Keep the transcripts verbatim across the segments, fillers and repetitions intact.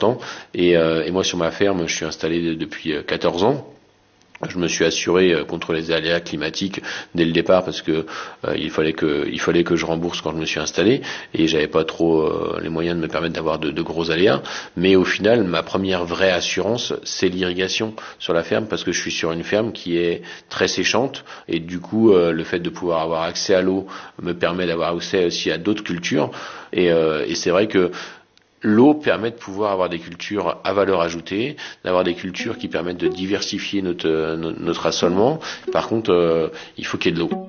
important. Et, euh, et moi, sur ma ferme, je suis installé depuis quatorze ans. Je me suis assuré contre les aléas climatiques dès le départ parce que euh, il fallait que il fallait que je rembourse quand je me suis installé et j'avais pas trop euh, les moyens de me permettre d'avoir de, de gros aléas. Mais au final, ma première vraie assurance, c'est l'irrigation sur la ferme parce que je suis sur une ferme qui est très séchante et du coup, euh, le fait de pouvoir avoir accès à l'eau me permet d'avoir accès aussi à d'autres cultures. Et, euh, et c'est vrai que l'eau permet de pouvoir avoir des cultures à valeur ajoutée, d'avoir des cultures qui permettent de diversifier notre, notre assolement. Par contre, euh, il faut qu'il y ait de l'eau.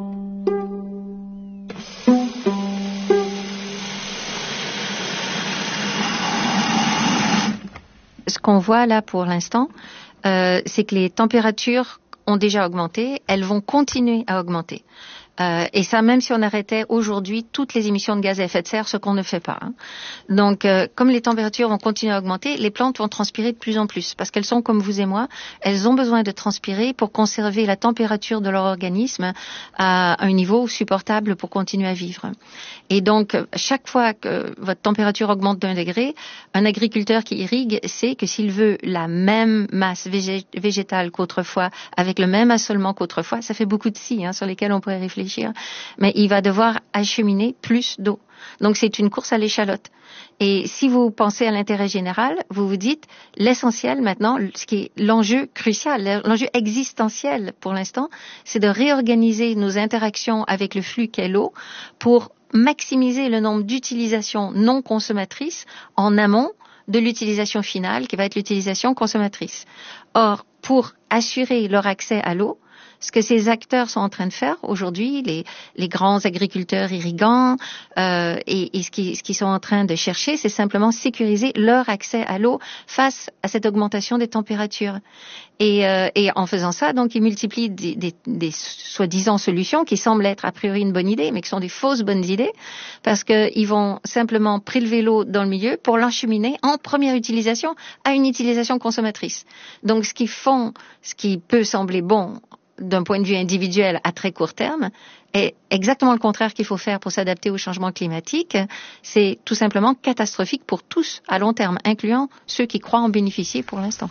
Ce qu'on voit là pour l'instant, euh, c'est que les températures ont déjà augmenté, elles vont continuer à augmenter. Euh, et ça, même si on arrêtait aujourd'hui toutes les émissions de gaz à effet de serre, ce qu'on ne fait pas. Hein. Donc, euh, comme les températures vont continuer à augmenter, les plantes vont transpirer de plus en plus, parce qu'elles sont comme vous et moi, elles ont besoin de transpirer pour conserver la température de leur organisme à un niveau supportable pour continuer à vivre. Et donc, chaque fois que votre température augmente d'un degré, un agriculteur qui irrigue sait que s'il veut la même masse végé- végétale qu'autrefois, avec le même assolement qu'autrefois, ça fait beaucoup de si hein, sur lesquels on pourrait réfléchir. Mais il va devoir acheminer plus d'eau. Donc c'est une course à l'échalote. Et si vous pensez à l'intérêt général, vous vous dites l'essentiel maintenant, ce qui est l'enjeu crucial, l'enjeu existentiel pour l'instant, c'est de réorganiser nos interactions avec le flux qu'est l'eau pour maximiser le nombre d'utilisations non consommatrices en amont de l'utilisation finale qui va être l'utilisation consommatrice. Or, pour assurer leur accès à l'eau, ce que ces acteurs sont en train de faire aujourd'hui, les, les grands agriculteurs irrigants, euh, et, et ce qu'ils ce qu'ils sont en train de chercher, c'est simplement sécuriser leur accès à l'eau face à cette augmentation des températures. Et, euh, et en faisant ça, donc, ils multiplient des, des, des soi-disant solutions qui semblent être a priori une bonne idée, mais qui sont des fausses bonnes idées, parce qu'ils vont simplement prélever l'eau dans le milieu pour l'encheminer en première utilisation à une utilisation consommatrice. Donc, ce qu'ils font, ce qui peut sembler bon d'un point de vue individuel à très court terme, est exactement le contraire qu'il faut faire pour s'adapter au changement climatique. C'est tout simplement catastrophique pour tous à long terme, incluant ceux qui croient en bénéficier pour l'instant.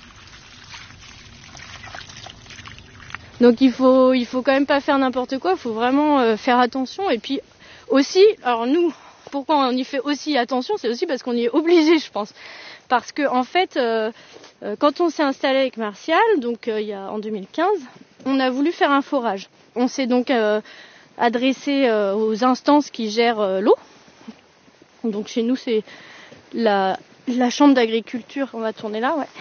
Donc il faut, il faut quand même pas faire n'importe quoi, il faut vraiment euh, faire attention. Et puis aussi, alors nous, pourquoi on y fait aussi attention, c'est aussi parce qu'on y est obligé, je pense. Parce que en fait, euh, euh, quand on s'est installé avec Martial, donc euh, il y a en deux mille quinze, on a voulu faire un forage. On s'est donc euh, adressé euh, aux instances qui gèrent euh, l'eau. Donc chez nous, c'est la, la chambre d'agriculture. On va tourner là, ouais.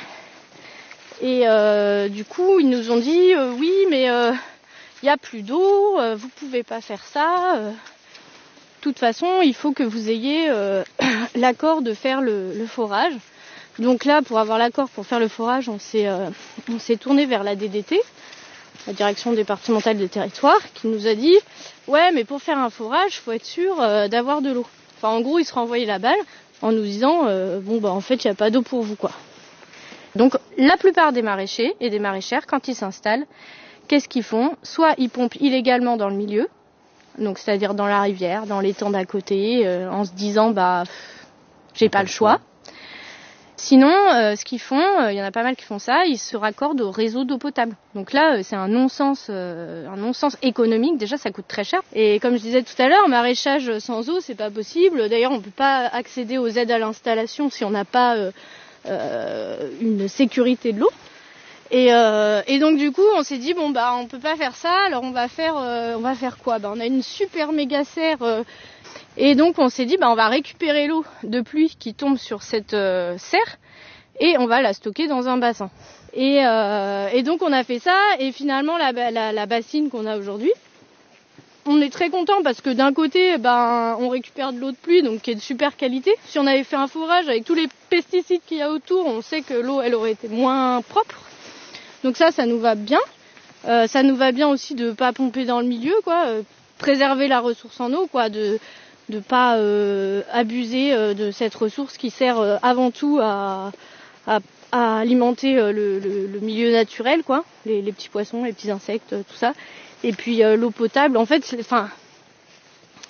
Et euh, du coup, ils nous ont dit euh, oui, mais il euh, y a plus d'eau, euh, vous pouvez pas faire ça. Euh, de toute façon, il faut que vous ayez euh, l'accord de faire le, le forage. Donc là, pour avoir l'accord pour faire le forage, on s'est, euh, on s'est tourné vers la D D T, la direction départementale des territoires, qui nous a dit ouais, mais pour faire un forage, faut être sûr euh, d'avoir de l'eau. Enfin, en gros, ils se renvoyaient la balle en nous disant euh, bon bah en fait, il y a pas d'eau pour vous quoi. Donc la plupart des maraîchers et des maraîchères, quand ils s'installent, qu'est-ce qu'ils font ? Soit ils pompent illégalement dans le milieu, donc c'est-à-dire dans la rivière, dans l'étang d'à côté, euh, en se disant bah j'ai pas le choix. Sinon, euh, ce qu'ils font, il euh, y en a pas mal qui font ça, ils se raccordent au réseau d'eau potable. Donc là, euh, c'est un non-sens, euh, un non-sens économique. Déjà, ça coûte très cher. Et comme je disais tout à l'heure, maraîchage sans eau, c'est pas possible. D'ailleurs, on peut pas accéder aux aides à l'installation si on n'a pas euh, euh, une sécurité de l'eau. Et, euh, et donc du coup, on s'est dit bon bah on peut pas faire ça. Alors on va faire, euh, on va faire quoi ? Bah on a une super méga serre. Euh, Et donc on s'est dit bah on va récupérer l'eau de pluie qui tombe sur cette euh, serre et on va la stocker dans un bassin. Et, euh, et donc on a fait ça et finalement la, la, la bassine qu'on a aujourd'hui, on est très content parce que d'un côté ben on récupère de l'eau de pluie donc qui est de super qualité. Si on avait fait un forage avec tous les pesticides qu'il y a autour, on sait que l'eau elle aurait été moins propre. Donc ça ça nous va bien. Euh, ça nous va bien aussi de pas pomper dans le milieu quoi, euh, préserver la ressource en eau quoi, de de pas euh, abuser euh, de cette ressource qui sert euh, avant tout à, à, à alimenter euh, le, le, le milieu naturel quoi, les, les petits poissons, les petits insectes, euh, tout ça. Et puis euh, l'eau potable, en fait, enfin,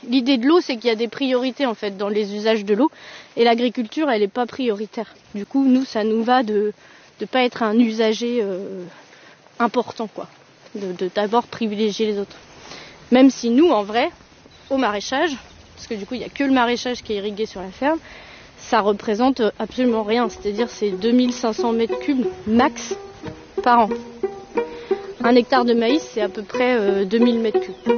l'idée de l'eau, c'est qu'il y a des priorités en fait dans les usages de l'eau, et l'agriculture, elle n'est pas prioritaire. Du coup, nous, ça nous va de ne pas être un usager euh, important, quoi, de, de d'abord privilégier les autres. Même si nous, en vrai, au maraîchage, parce que du coup, il n'y a que le maraîchage qui est irrigué sur la ferme, ça représente absolument rien, c'est-à-dire c'est deux mille cinq cents mètres cubes max par an. Un hectare de maïs, c'est à peu près euh, deux mille mètres cubes.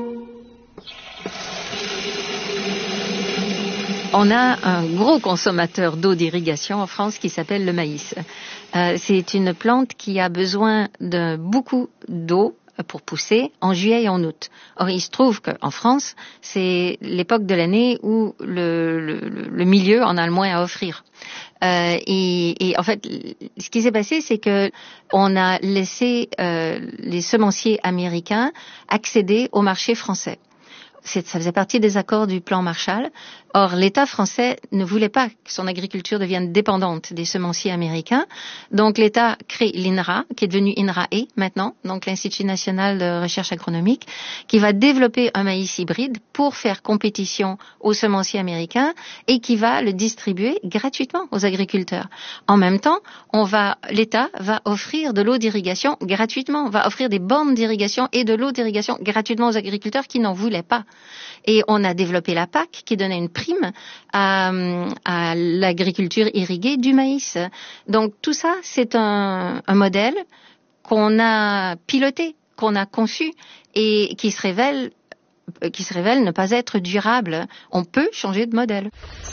On a un gros consommateur d'eau d'irrigation en France qui s'appelle le maïs. Euh, c'est une plante qui a besoin de beaucoup d'eau pour pousser en juillet et en août. Or, il se trouve qu'en France, c'est l'époque de l'année où le, le, le milieu en a le moins à offrir. Euh, et, et en fait, ce qui s'est passé, c'est que on a laissé euh, les semenciers américains accéder au marché français. C'est, ça faisait partie des accords du plan Marshall. Or, l'État français ne voulait pas que son agriculture devienne dépendante des semenciers américains. Donc, l'État crée l'INRA, qui est devenu INRAE maintenant, donc l'Institut national de recherche agronomique, qui va développer un maïs hybride pour faire compétition aux semenciers américains et qui va le distribuer gratuitement aux agriculteurs. En même temps, on va, l'État va offrir de l'eau d'irrigation gratuitement, va offrir des bornes d'irrigation et de l'eau d'irrigation gratuitement aux agriculteurs qui n'en voulaient pas. Et on a développé la P A C qui donnait une prime à, à l'agriculture irriguée du maïs. Donc tout ça, c'est un, un modèle qu'on a piloté, qu'on a conçu et qui se révèle, qui se révèle ne pas être durable. On peut changer de modèle.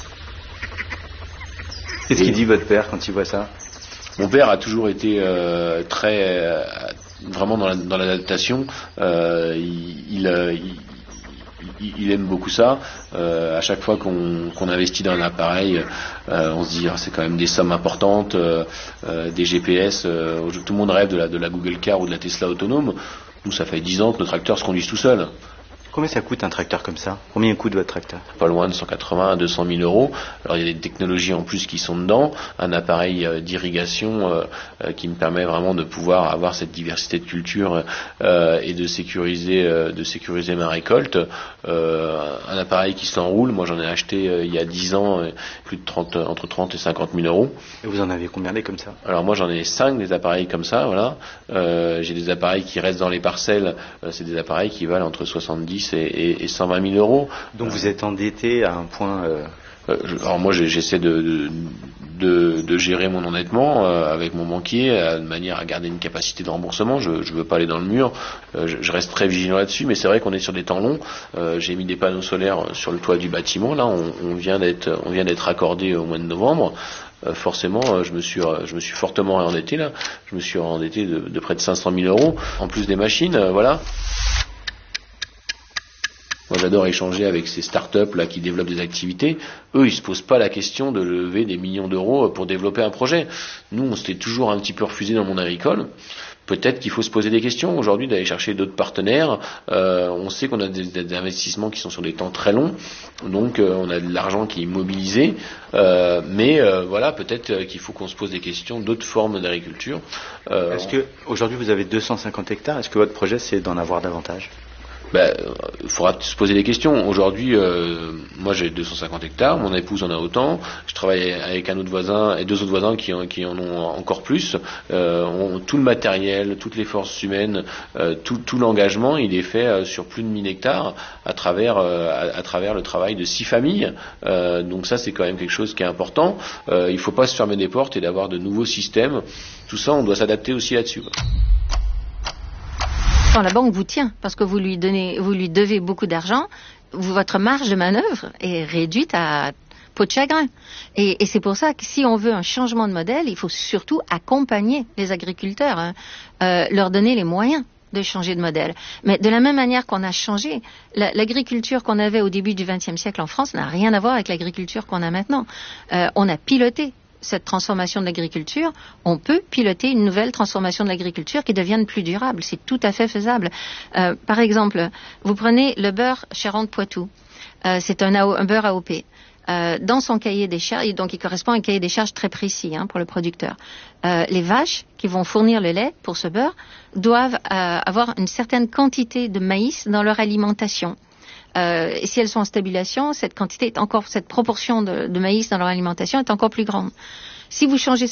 Qu'est-ce qu'il dit votre père quand il voit ça ? Mon père a toujours été euh, très euh, vraiment dans, la, dans l'adaptation. Euh, il, il, il Il aime beaucoup ça. Euh, à chaque fois qu'on, qu'on investit dans un appareil, euh, on se dit ah, c'est quand même des sommes importantes, euh, euh, des G P S. Euh, tout le monde rêve de la, de la Google Car ou de la Tesla autonome. Nous, ça fait dix ans que nos tracteurs se conduisent tout seuls. Combien ça coûte un tracteur comme ça ? Combien coûte votre tracteur ? Pas loin de cent quatre-vingts à deux cent mille euros. Alors il y a des technologies en plus qui sont dedans. Un appareil euh, d'irrigation euh, euh, qui me permet vraiment de pouvoir avoir cette diversité de cultures euh, et de sécuriser, euh, de sécuriser ma récolte. Euh, un appareil qui s'enroule. Moi j'en ai acheté euh, il y a dix ans euh, plus de trente, entre trente et cinquante mille euros. Et vous en avez combien des comme ça ? Alors moi j'en ai cinq des appareils comme ça. Voilà. Euh, j'ai des appareils qui restent dans les parcelles. Euh, c'est des appareils qui valent entre soixante-dix et, et, et cent vingt mille euros. Donc vous êtes endetté à un point... Euh... Euh, je, alors moi j'essaie de, de, de, de gérer mon endettement euh, avec mon banquier euh, de manière à garder une capacité de remboursement. Je ne veux pas aller dans le mur. Euh, je, je reste très vigilant là-dessus, mais c'est vrai qu'on est sur des temps longs. Euh, j'ai mis des panneaux solaires sur le toit du bâtiment. Là, on, on vient d'être, on vient d'être accordé au mois de novembre. Euh, forcément, euh, je me suis, euh, je me suis fortement endetté là. Je me suis endetté de, de près de cinq cent mille euros en plus des machines. Euh, voilà. Moi, j'adore échanger avec ces startups là qui développent des activités. Eux, ils se posent pas la question de lever des millions d'euros pour développer un projet. Nous, on s'était toujours un petit peu refusé dans le monde agricole. Peut-être qu'il faut se poser des questions aujourd'hui, d'aller chercher d'autres partenaires. Euh, on sait qu'on a des, des investissements qui sont sur des temps très longs, donc euh, on a de l'argent qui est mobilisé. Euh, mais euh, voilà, peut-être qu'il faut qu'on se pose des questions d'autres formes d'agriculture. Euh, Est-ce que aujourd'hui vous avez deux cent cinquante hectares ? Est-ce que votre projet c'est d'en avoir davantage ? Ben, il faudra se poser des questions. Aujourd'hui, euh, moi j'ai deux cent cinquante hectares, mon épouse en a autant. Je travaille avec un autre voisin et deux autres voisins qui en, qui en ont encore plus. Euh, on, tout le matériel, toutes les forces humaines, euh, tout, tout l'engagement, il est fait euh, sur plus de mille hectares à travers, euh, à, à travers le travail de six familles. Euh, donc ça, c'est quand même quelque chose qui est important. Euh, il ne faut pas se fermer des portes et d'avoir de nouveaux systèmes. Tout ça, on doit s'adapter aussi là-dessus, quoi. Quand la banque vous tient, parce que vous lui donnez, vous lui devez beaucoup d'argent, vous, votre marge de manœuvre est réduite à peau de chagrin. Et, et c'est pour ça que si on veut un changement de modèle, il faut surtout accompagner les agriculteurs, hein, euh, leur donner les moyens de changer de modèle. Mais de la même manière qu'on a changé, la, l'agriculture qu'on avait au début du vingtième siècle en France n'a rien à voir avec l'agriculture qu'on a maintenant. Euh, on a piloté cette transformation de l'agriculture, on peut piloter une nouvelle transformation de l'agriculture qui devienne plus durable. C'est tout à fait faisable. Euh, par exemple, vous prenez le beurre Charentes-Poitou. Euh, c'est un, A O, un beurre A O P. Euh, dans son cahier des charges, donc il correspond à un cahier des charges très précis, hein, pour le producteur. Euh, les vaches qui vont fournir le lait pour ce beurre doivent euh, avoir une certaine quantité de maïs dans leur alimentation. Euh, et si elles sont en stabilisation, cette quantité est encore, cette proportion de, de maïs dans leur alimentation est encore plus grande. Si vous changez